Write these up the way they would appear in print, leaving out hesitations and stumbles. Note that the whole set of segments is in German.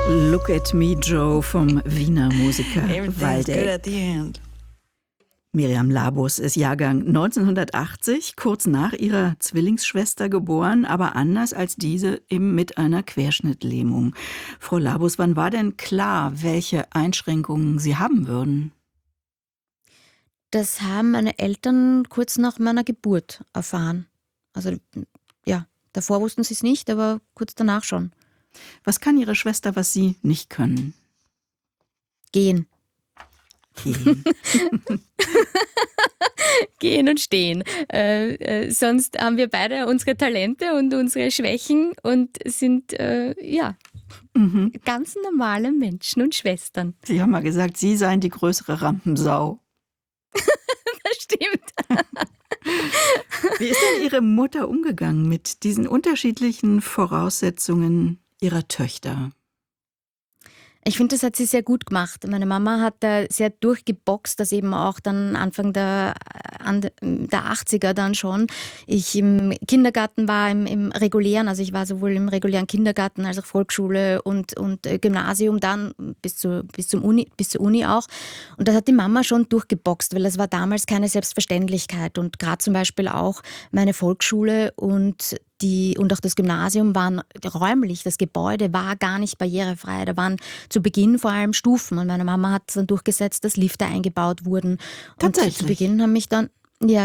Look at me, Joe vom Wiener Musiker Everything's good Waldeck. at the end. Miriam Labus ist Jahrgang 1980, kurz nach ihrer Zwillingsschwester geboren, aber anders als diese eben mit einer Querschnittlähmung. Frau Labus, wann war denn klar, welche Einschränkungen Sie haben würden? Das haben meine Eltern kurz nach meiner Geburt erfahren. Also ja, davor wussten sie es nicht, aber kurz danach schon. Was kann Ihre Schwester, was Sie nicht können? Gehen. Gehen. Gehen und stehen. Sonst haben wir beide unsere Talente und unsere Schwächen und sind Mhm. ganz normale Menschen und Schwestern. Sie haben mal gesagt, Sie seien die größere Rampensau. Das stimmt. Wie ist denn Ihre Mutter umgegangen mit diesen unterschiedlichen Voraussetzungen Ihrer Töchter? Ich finde, das hat sie sehr gut gemacht. Meine Mama hat da sehr durchgeboxt, dass eben auch dann Anfang der 80er dann schon ich im Kindergarten war, im regulären, also ich war sowohl im regulären Kindergarten als auch Volksschule und Gymnasium dann bis zur Uni auch. Und das hat die Mama schon durchgeboxt, weil das war damals keine Selbstverständlichkeit. Und gerade zum Beispiel auch meine Volksschule und auch das Gymnasium waren räumlich, das Gebäude war gar nicht barrierefrei. Da waren zu Beginn vor allem Stufen und meine Mama hat dann durchgesetzt, dass Lifte eingebaut wurden. Tatsächlich? Und zu Beginn haben mich dann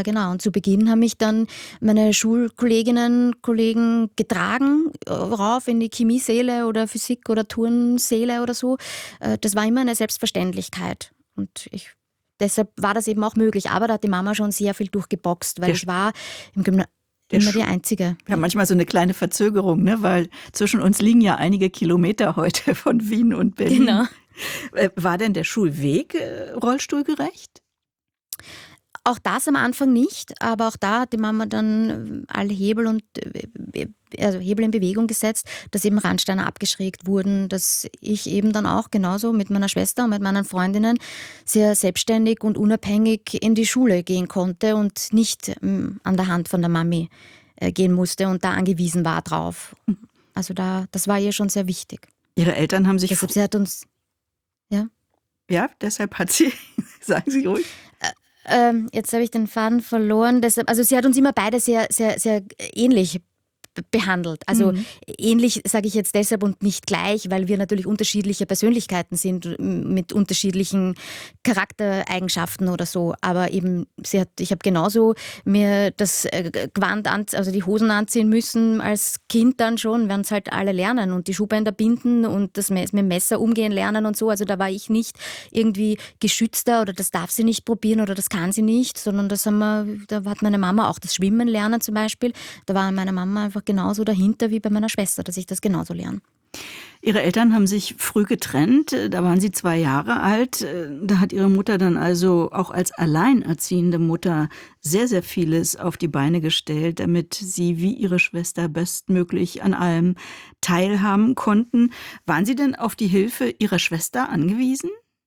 meine Schulkolleginnen, Kollegen getragen, rauf in die Chemiesäle oder Physik- oder Turnsäle oder so. Das war immer eine Selbstverständlichkeit. Und deshalb war das eben auch möglich. Aber da hat die Mama schon sehr viel durchgeboxt, weil ich war im Gymnasium immer die Einzige. Wir haben manchmal so eine kleine Verzögerung, ne? Weil zwischen uns liegen ja einige Kilometer heute von Wien und Berlin. Genau. War denn der Schulweg rollstuhlgerecht? Auch das am Anfang nicht, aber auch da hat die Mama dann alle Hebel in Bewegung gesetzt, dass eben Randsteine abgeschrägt wurden, dass ich eben dann auch genauso mit meiner Schwester und mit meinen Freundinnen sehr selbstständig und unabhängig in die Schule gehen konnte und nicht an der Hand von der Mami gehen musste und da angewiesen war drauf. Also das war ihr schon sehr wichtig. Ihre Eltern haben sich... Deshalb, sie hat uns... Ja? Ja, deshalb hat sie... Sagen Sie ruhig. Jetzt habe ich den Faden verloren. Also sie hat uns immer beide sehr, sehr, sehr ähnlich behandelt. Also ähnlich sage ich jetzt deshalb und nicht gleich, weil wir natürlich unterschiedliche Persönlichkeiten sind mit unterschiedlichen Charaktereigenschaften oder so. Aber eben, ich habe genauso mir das Gewand, also die Hosen anziehen müssen als Kind dann schon, werden es halt alle lernen und die Schuhbänder binden und das mit dem Messer umgehen lernen und so. Also da war ich nicht irgendwie geschützter oder das darf sie nicht probieren oder das kann sie nicht, sondern da hat meine Mama auch das Schwimmen lernen zum Beispiel. Da war meine Mama einfach genauso dahinter wie bei meiner Schwester, dass ich das genauso lerne. Ihre Eltern haben sich früh getrennt, da waren Sie 2 Jahre alt. Da hat Ihre Mutter dann also auch als alleinerziehende Mutter sehr, sehr vieles auf die Beine gestellt, damit Sie wie Ihre Schwester bestmöglich an allem teilhaben konnten. Waren Sie denn auf die Hilfe Ihrer Schwester angewiesen?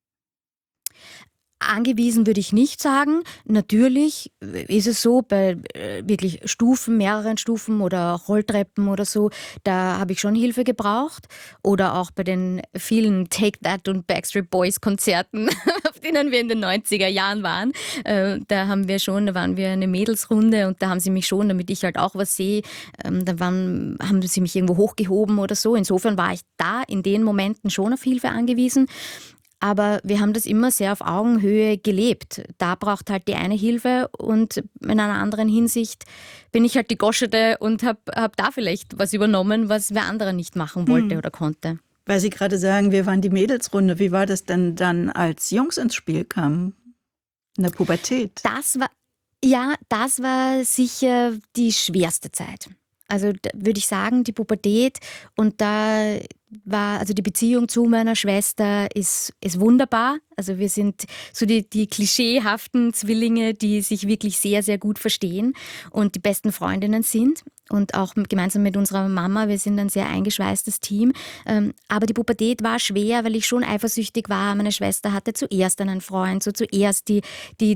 Angewiesen würde ich nicht sagen. Natürlich ist es so, bei wirklich mehreren Stufen oder Rolltreppen oder so, da habe ich schon Hilfe gebraucht. Oder auch bei den vielen Take That und Backstreet Boys Konzerten, auf denen wir in den 90er Jahren waren. Da waren wir eine Mädelsrunde und da haben sie mich schon, damit ich halt auch was sehe, haben sie mich irgendwo hochgehoben oder so. Insofern war ich da in den Momenten schon auf Hilfe angewiesen. Aber wir haben das immer sehr auf Augenhöhe gelebt. Da braucht halt die eine Hilfe und in einer anderen Hinsicht bin ich halt die Goschete und hab da vielleicht was übernommen, was wer andere nicht machen wollte oder konnte. Weil Sie gerade sagen, wir waren die Mädelsrunde. Wie war das denn dann, als Jungs ins Spiel kamen? In der Pubertät? Das war sicher die schwerste Zeit. Also würde ich sagen, die Pubertät und da war, also die Beziehung zu meiner Schwester ist wunderbar. Also wir sind so die klischeehaften Zwillinge, die sich wirklich sehr, sehr gut verstehen und die besten Freundinnen sind. und auch gemeinsam mit unserer Mama. Wir sind ein sehr eingeschweißtes Team. Aber die Pubertät war schwer, weil ich schon eifersüchtig war. Meine Schwester hatte zuerst einen Freund, so zuerst die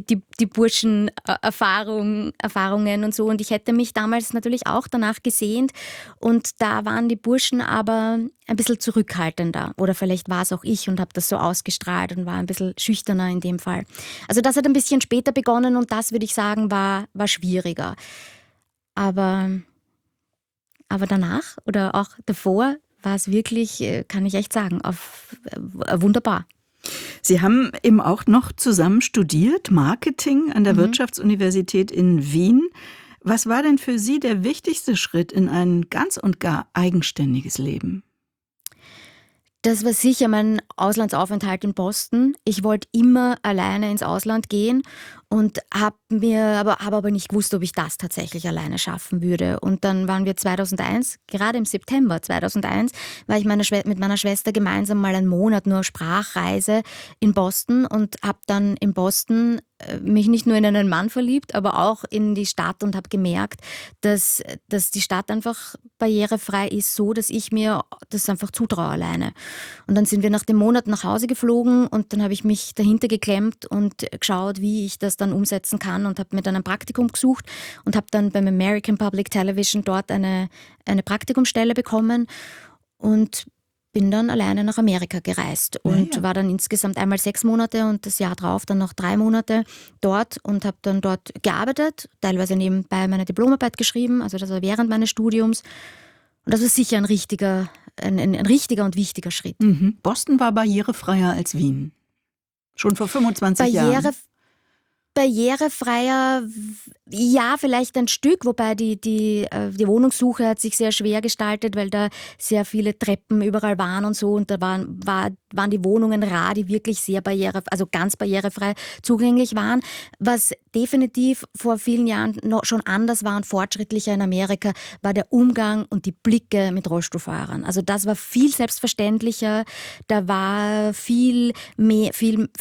Burschen-Erfahrungen und so. Und ich hätte mich damals natürlich auch danach gesehnt. Und da waren die Burschen aber ein bisschen zurückhaltender. Oder vielleicht war es auch ich und habe das so ausgestrahlt und war ein bisschen schüchterner in dem Fall. Also das hat ein bisschen später begonnen und das, würde ich sagen, war schwieriger. Aber danach oder auch davor war es wirklich, kann ich echt sagen, wunderbar. Sie haben eben auch noch zusammen studiert, Marketing an der Wirtschaftsuniversität in Wien. Was war denn für Sie der wichtigste Schritt in ein ganz und gar eigenständiges Leben? Das war sicher mein Auslandsaufenthalt in Boston. Ich wollte immer alleine ins Ausland gehen und habe aber nicht gewusst, ob ich das tatsächlich alleine schaffen würde. Und dann waren wir 2001, gerade im September 2001, war ich mit meiner Schwester gemeinsam mal einen Monat nur Sprachreise in Boston und habe dann in Boston mich nicht nur in einen Mann verliebt, aber auch in die Stadt und habe gemerkt, dass die Stadt einfach barrierefrei ist, so dass ich mir das einfach zutraue alleine. Und dann sind wir nach dem Monat nach Hause geflogen und dann habe ich mich dahinter geklemmt und geschaut, wie ich das dann umsetzen kann und habe mir dann ein Praktikum gesucht und habe dann beim American Public Television dort eine Praktikumsstelle bekommen und bin dann alleine nach Amerika gereist und war dann insgesamt einmal 6 Monate und das Jahr drauf dann noch 3 Monate dort und habe dann dort gearbeitet, teilweise nebenbei meine Diplomarbeit geschrieben, also das war während meines Studiums. Und das war sicher ein richtiger und wichtiger Schritt. Boston war barrierefreier als Wien. Schon vor 25 Jahren. Barrierefreier, ja, vielleicht ein Stück, wobei die Wohnungssuche hat sich sehr schwer gestaltet, weil da sehr viele Treppen überall waren und so und da waren die Wohnungen rar, die wirklich sehr also ganz barrierefrei zugänglich waren. Was definitiv vor vielen Jahren noch schon anders war und fortschrittlicher in Amerika, war der Umgang und die Blicke mit Rollstuhlfahrern. Also das war viel selbstverständlicher, da war viel mehr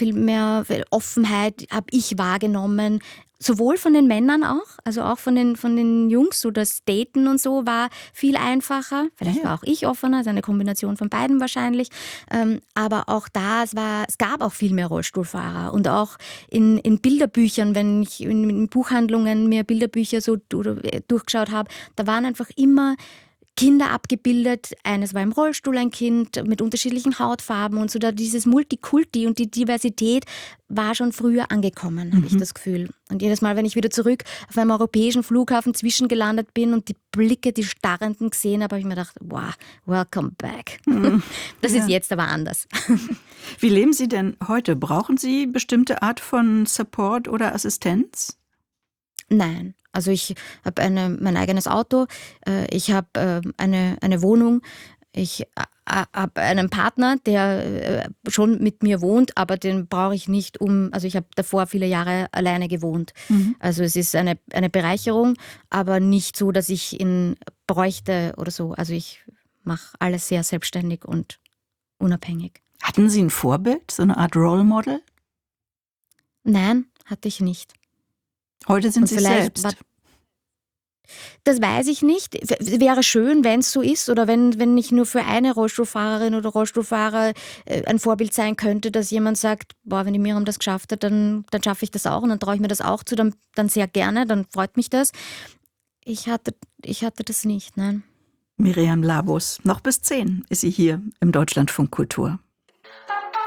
Offenheit, habe ich wahrgenommen. Sowohl von den Männern auch, also auch von den Jungs, so das Daten und so war viel einfacher. Vielleicht war auch ich offener, also eine Kombination von beiden wahrscheinlich. Aber auch da, es gab auch viel mehr Rollstuhlfahrer. Und auch in Bilderbüchern, wenn ich in Buchhandlungen mir Bilderbücher so durchgeschaut habe, da waren einfach immer Kinder abgebildet. Eines war im Rollstuhl ein Kind mit unterschiedlichen Hautfarben und so. Da dieses Multikulti und die Diversität war schon früher angekommen, habe ich das Gefühl. Und jedes Mal, wenn ich wieder zurück auf einem europäischen Flughafen zwischengelandet bin und die Blicke, die Starrenden gesehen habe, habe ich mir gedacht, wow, welcome back. Das ist jetzt aber anders. Wie leben Sie denn heute? Brauchen Sie bestimmte Art von Support oder Assistenz? Nein. Also ich habe mein eigenes Auto, ich habe eine Wohnung, ich habe einen Partner, der schon mit mir wohnt, aber den brauche ich nicht also ich habe davor viele Jahre alleine gewohnt. Also es ist eine Bereicherung, aber nicht so, dass ich ihn bräuchte oder so. Also ich mache alles sehr selbstständig und unabhängig. Hatten Sie ein Vorbild, so eine Art Role Model? Nein, hatte ich nicht. Heute sind Sie selbst. Das weiß ich nicht. Wäre schön, wenn es so ist oder wenn ich nur für eine Rollstuhlfahrerin oder Rollstuhlfahrer ein Vorbild sein könnte, dass jemand sagt, boah, wenn die Miriam das geschafft hat, dann schaffe ich das auch und dann traue ich mir das auch zu, dann sehr gerne, dann freut mich das. Ich hatte das nicht, nein. Miriam Labus, noch bis 10 ist sie hier im Deutschlandfunk Kultur.